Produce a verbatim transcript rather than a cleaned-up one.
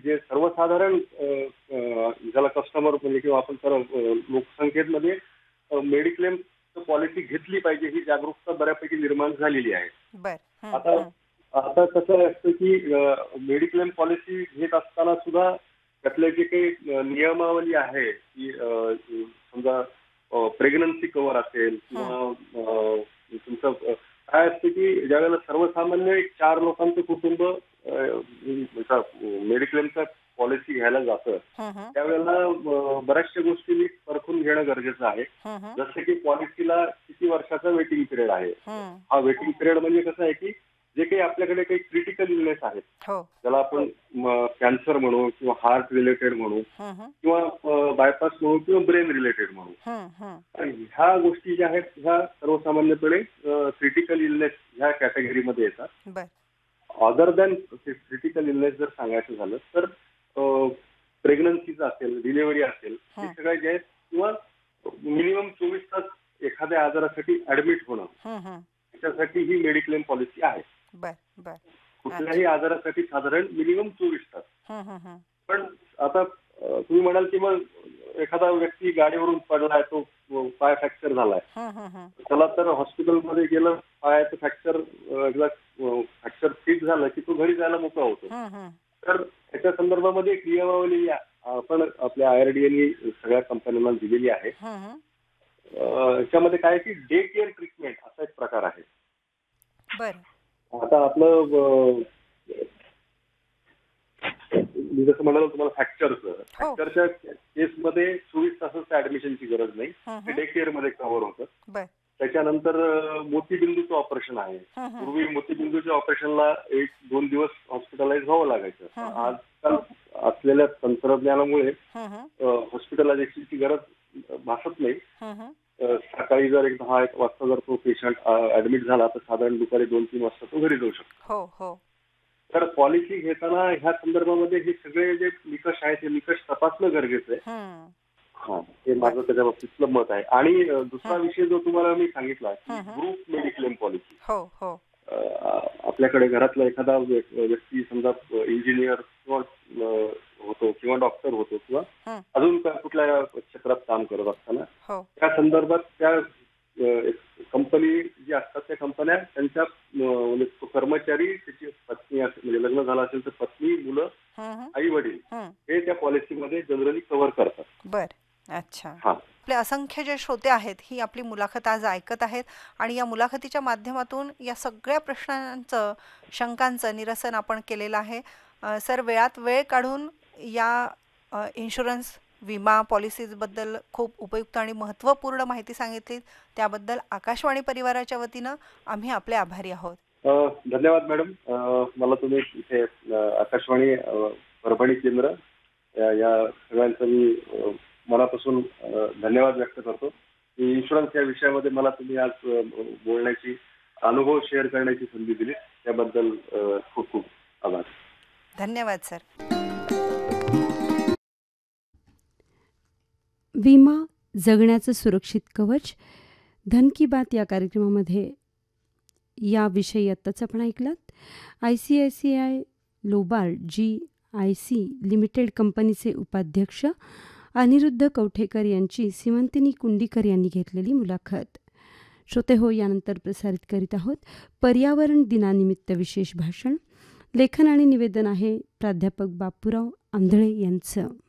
जे सर्वसाधारण अ, अ, ज्याला कस्टमर म्हणजे किंवा आपण सर्व अ, लोकसंख्येमध्ये मेडिक्लेम पॉलिसी घेतली पाहिजे ही जागरूकता बऱ्यापैकी निर्माण झालेली आहे. बर हं, आता हं. आता कसं असतं की मेडिक्लेम पॉलिसी घेत असताना सुद्धा त्यातले जे काही अ, नियमावली आहे की अ, समजा प्रेग्नन्सी कव्हर असेल हं. किंवा अ, तुमचं अ, काय असतं की ज्यावेळेला सर्वसामान्य एक चार लोकांचं कुटुंब मेडिक्लेमचा पॉलिसी घ्यायला जातं हं, हं. त्यावेळेला अ, बऱ्याचशा गोष्टी नीट परखून घेणं गरजेचं आहे. हं, हं. जसं की पॉलिसीला किती वर्षाचा वेटिंग पिरियड आहे. हं. हा वेटिंग पिरियड म्हणजे कसं आहे की जे काही आपल्याकडे काही क्रिटिकल इलनेस आहेत हो. त्याला आपण कॅन्सर म्हणू किंवा हार्ट रिलेटेड म्हणू हं, हं. किंवा बायपास म्हणू किंवा ब्रेन रिलेटेड म्हणू. हं, हं. आणि ह्या गोष्टी ज्या आहेत ह्या सर्वसामान्यपणे क्रिटिकल इलनेस ह्या कॅटेगरीमध्ये येतात. बर अदर दॅन क्रिटिकल इलनेस जर सांगायचं झालं तर प्रेग्नन्सीचं असेल, डिलिव्हरी असेल, हे हं. सगळे जे आहेत किंवा मिनिमम चोवीस तास एखाद्या आजारासाठी ऍडमिट होणं हं, हं. त्याच्यासाठी ही मेडिक्लेम पॉलिसी आहे. बर बर कुठल्याही आजारासाठी साधारण मिनिमम चोवीस तास. हं, हं, हं. पण आता अ, तुम्ही म्हणाल की मग एखादा व्यक्ती गाडीवरून पडलाय तो अ, पाय फ्रॅक्चर झालाय हं, हं, हं. त्याला तर हॉस्पिटलमध्ये गेलं पायाचं फ्रॅक्चर एकदा फ्रॅक्चर ठीक झालं की तो घरी जायला मोकळा होतो. हं, हं. तर त्याच्या संदर्भामध्ये एक नियमावली आपण आपल्या आय आर डी एने सगळ्या कंपन्यांना दिलेली आहे. हं, हं. अ, याच्यामध्ये काय की डे केअर ट्रीटमेंट असा एक प्रकार आहे. बर आता आपलं अ, मी जसं म्हणालो तुम्हाला फ्रॅक्चरचं हो. फ्रॅक्चरच्या केसमध्ये चोवीस तासाचं ऍडमिशनची गरज नाही. हं, ते हं. डे केअर मध्ये कव्हर होतं. बर त्याच्यानंतर अ, मोतीबिंदूचं ऑपरेशन आहे. हं, हं. पूर्वी मोतीबिंदूच्या ऑपरेशनला एक दोन दिवस हॉस्पिटलाइज व्हावं लागायचं. हं, हं. आजकाल असलेल्या तंत्रज्ञानामुळे हं, हं. हॉस्पिटलायझेशनची गरज भासत नाही. हं, हं. अ, सकाळी जर एक दहा एक वाजता जर तो पेशंट ऍडमिट झाला तर साधारण दुपारी दोन तीन वाजता तो घरी जाऊ शकतो. हो हो तर पॉलिसी घेताना ह्या संदर्भामध्ये हे सगळे जे निकष आहेत हे निकष तपासणं गरजेचं आहे. हं. हा हे माझं बर त्याच्या बाबतीतलं मत आहे. आणि अ, दुसरा हं. विषय जो तुम्हाला मी सांगितला की हं, हं. Group mediclaim policy. हो हो अ, आपल्याकडे घरातला एखादा व्यक- व्यक्ती समजा इंजिनियर किंवा अ, होतो किंवा डॉक्टर होतो किंवा हं. अजून का- कुठल्या क्षेत्रात काम करत असताना हो त्या संदर्भात त्या कंपनी जी असतात त्या कंपन्या त्यांच्या अ, म्हणजे तो कर्मचारी त्याची पत्नी असेल म्हणजे लग्न झालं असेल तर पत्नी मुलं हं, हं. आई वडील हं. हे त्या पॉलिसीमध्ये जनरली कव्हर करतात. बर अच्छा हा आपले असंख्य जे श्रोते आहेत ही आपली मुलाखत आज ऐकत आहेत आणि या मुलाखतीच्या माध्यमातून या सगळ्या प्रश्नांचं शंकांचं निरसन आपण केलेलं आहे. अ, सर वेळात वेळ काढून या अ, इन्शुरन्स विमा पॉलिसीजबद्दल खूप उपयुक्त आणि महत्त्वपूर्ण माहिती सांगितली त्याबद्दल आकाशवाणी परिवाराच्या वतीनं आम्ही आपले आभारी आहोत. अ, धन्यवाद मॅडम. अ, मला तुम्ही इथे अ, आकाशवाणी अ, परभणी केंद्र या या सगळ्यांचं मी अ, मनापासून अ, धन्यवाद व्यक्त करतो. की इन्शुरन्स या विषयामध्ये मला तुम्ही आज अ, बोलण्याची अनुभव शेअर करण्याची संधी दिली त्याबद्दल अ, खूप खूप आभार. धन्यवाद सर. विमा जगण्याचं सुरक्षित कवच धन की बात या कार्यक्रमामध्ये याविषयी आत्ताच आपण ऐकलात. I C I C I लोबार्ड G I C limited कंपनीचे उपाध्यक्ष अनिरुद्ध कवठेकर यांची सीमंतिनी कुंडीकर यांनी घेतलेली मुलाखत. श्रोते हो, यानंतर प्रसारित करीत आहोत पर्यावरण दिनानिमित्त विशेष भाषण. लेखन आणि निवेदन आहे प्राध्यापक बापूराव आंधळे यांचं.